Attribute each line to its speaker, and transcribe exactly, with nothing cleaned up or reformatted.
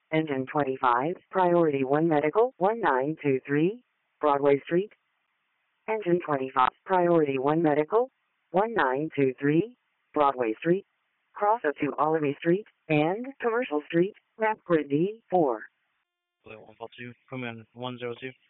Speaker 1: Engine twenty-five, Priority one Medical, one nine two three, Broadway Street. Engine twenty-five, Priority one Medical, one nine two three, Broadway Street. Cross up to Olive Street and Commercial Street, Map Grid D four.
Speaker 2: one four two, come in one zero two.